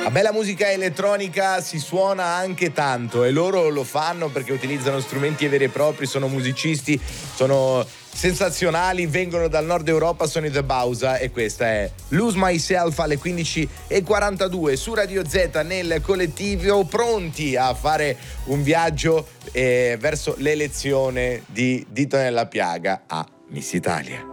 La bella musica elettronica si suona anche tanto e loro lo fanno perché utilizzano strumenti veri e propri, sono musicisti, sono sensazionali, vengono dal nord Europa, sono i The Bausa e questa è Lose Myself alle 15:42 su Radio Z nel collettivo, pronti a fare un viaggio verso l'elezione di Dito nella piaga a Miss Italia.